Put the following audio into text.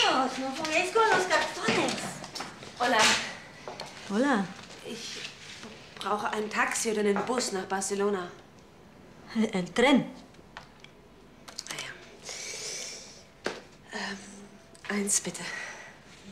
míos. No juguéis con los cartones. Hola. Hola. Ich brauche ein Taxi oder einen Bus nach Barcelona. El tren. Eins bitte.